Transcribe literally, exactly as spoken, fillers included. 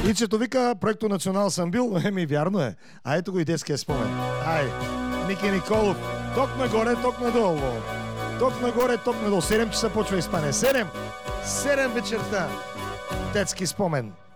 Ичето вика, проекто Национал съм бил, еми вярно е. А ето го и детския спомен. Ай, Ники Николов, ток нагоре, ток надолу. Ток нагоре, ток надолу. седем часа почва Испания. седем! седем вечерта. Детски спомен.